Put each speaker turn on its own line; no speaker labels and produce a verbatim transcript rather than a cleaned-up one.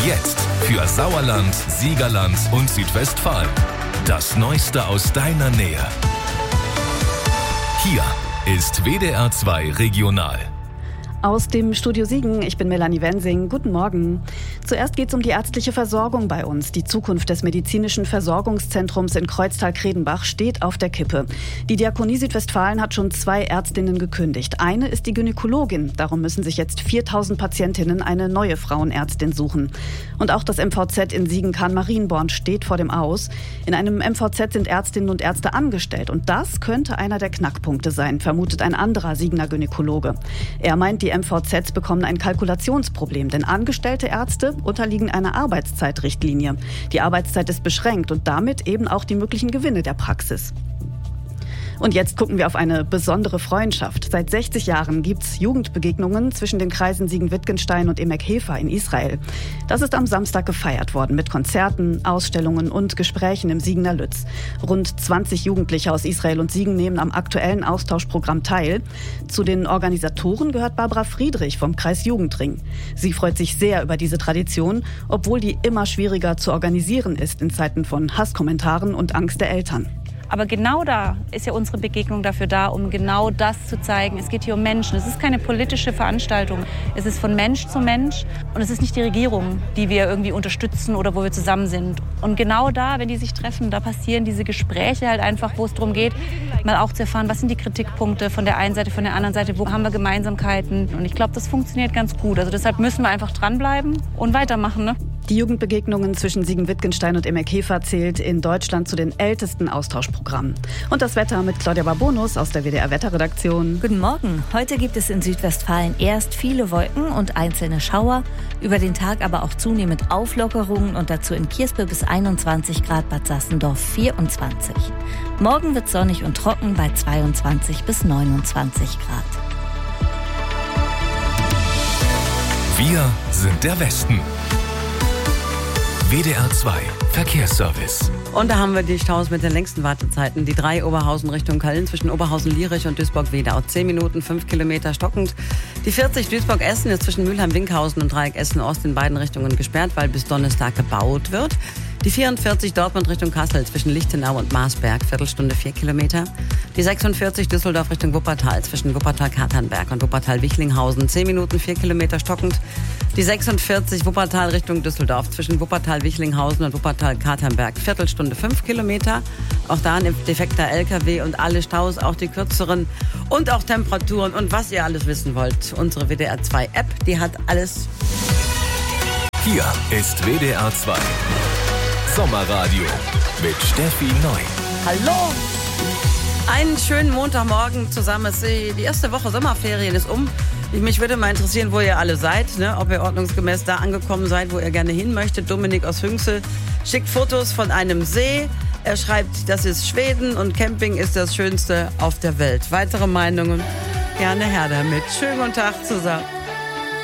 Jetzt für Sauerland, Siegerland und Südwestfalen. Das Neueste aus deiner Nähe. Hier ist W D R zwei Regional.
Aus dem Studio Siegen, ich bin Melanie Wensing. Guten Morgen. Zuerst geht es um die ärztliche Versorgung bei uns. Die Zukunft des medizinischen Versorgungszentrums in Kreuztal-Kredenbach steht auf der Kippe. Die Diakonie Südwestfalen hat schon zwei Ärztinnen gekündigt. Eine ist die Gynäkologin. Darum müssen sich jetzt viertausend Patientinnen eine neue Frauenärztin suchen. Und auch das M V Z in Siegen-Kahn-Marienborn steht vor dem Aus. In einem M V Z sind Ärztinnen und Ärzte angestellt. Und das könnte einer der Knackpunkte sein, vermutet ein anderer Siegener Gynäkologe. Er meint, die M V Zs bekommen ein Kalkulationsproblem, denn angestellte Ärzte unterliegen einer Arbeitszeitrichtlinie. Die Arbeitszeit ist beschränkt und damit eben auch die möglichen Gewinne der Praxis. Und jetzt gucken wir auf eine besondere Freundschaft. Seit sechzig Jahren gibt's Jugendbegegnungen zwischen den Kreisen Siegen-Wittgenstein und Emek-Hefer in Israel. Das ist am Samstag gefeiert worden mit Konzerten, Ausstellungen und Gesprächen im Siegener Lütz. Rund zwanzig Jugendliche aus Israel und Siegen nehmen am aktuellen Austauschprogramm teil. Zu den Organisatoren gehört Barbara Friedrich vom Kreis Jugendring. Sie freut sich sehr über diese Tradition, obwohl die immer schwieriger zu organisieren ist in Zeiten von Hasskommentaren und Angst der Eltern.
Aber genau da ist ja unsere Begegnung dafür da, um genau das zu zeigen. Es geht hier um Menschen. Es ist keine politische Veranstaltung. Es ist von Mensch zu Mensch. Und es ist nicht die Regierung, die wir irgendwie unterstützen oder wo wir zusammen sind. Und genau da, wenn die sich treffen, da passieren diese Gespräche halt einfach, wo es darum geht, mal auch zu erfahren, was sind die Kritikpunkte von der einen Seite, von der anderen Seite, wo haben wir Gemeinsamkeiten. Und ich glaube, das funktioniert ganz gut. Also deshalb müssen wir einfach dranbleiben und weitermachen, ne?
Die Jugendbegegnungen zwischen Siegen-Wittgenstein und Emek-Hefer zählt in Deutschland zu den ältesten Austauschprogrammen. Und das Wetter mit Claudia Barbonus aus der W D R-Wetterredaktion.
Guten Morgen. Heute gibt es in Südwestfalen erst viele Wolken und einzelne Schauer. Über den Tag aber auch zunehmend Auflockerungen und dazu in Kierspe bis einundzwanzig Grad, Bad Sassendorf vierundzwanzig. Morgen wird sonnig und trocken bei zweiundzwanzig bis neunundzwanzig Grad.
Wir sind der Westen. W D R zwei Verkehrsservice.
Und da haben wir die Staus mit den längsten Wartezeiten. Die drei Oberhausen Richtung Köln zwischen Oberhausen-Lierich und Duisburg-Wedau. zehn Minuten, fünf Kilometer stockend. Die vierzig Duisburg-Essen ist zwischen Mülheim-Winkhausen und Dreieck Essen-Ost in beiden Richtungen gesperrt, weil bis Donnerstag gebaut wird. Die vierundvierzig Dortmund Richtung Kassel zwischen Lichtenau und Marsberg, Viertelstunde vier Kilometer. Die sechsundvierzig Düsseldorf Richtung Wuppertal zwischen Wuppertal-Katernberg und Wuppertal-Wichlinghausen, zehn Minuten, vier Kilometer stockend. Die sechsundvierzig Wuppertal Richtung Düsseldorf zwischen Wuppertal-Wichlinghausen und Wuppertal-Katernberg, Viertelstunde fünf Kilometer. Auch da ein defekter L K W und alle Staus, auch die kürzeren und auch Temperaturen und was ihr alles wissen wollt. Unsere W D R zwei App, die hat alles.
Hier ist W D R zwei Sommerradio mit Steffi Neu.
Hallo! Einen schönen Montagmorgen zusammen. Die erste Woche Sommerferien ist um. Mich würde mal interessieren, wo ihr alle seid, ne? Ob ihr ordnungsgemäß da angekommen seid, wo ihr gerne hin möchtet. Dominik aus Hünxel schickt Fotos von einem See. Er schreibt, das ist Schweden und Camping ist das Schönste auf der Welt. Weitere Meinungen? Gerne her damit. Schönen guten Tag zusammen.